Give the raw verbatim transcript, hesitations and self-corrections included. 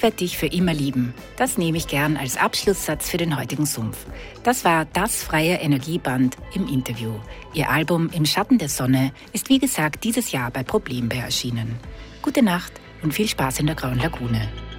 Ich werde dich für immer lieben. Das nehme ich gern als Abschlusssatz für den heutigen Sumpf. Das war das Freie Energieband im Interview. Ihr Album Im Schatten der Sonne ist wie gesagt dieses Jahr bei Problembär erschienen. Gute Nacht und viel Spaß in der Grauen Lagune.